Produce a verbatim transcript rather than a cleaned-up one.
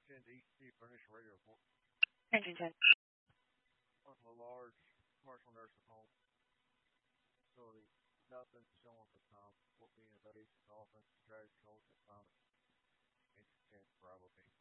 ten to East Chief Initial Radio Report. Engine ten. On a large commercial nursing home facility, nothing showing at the time. What being a base, offense, strategy, coach, assignment, engine ten, Bravo B.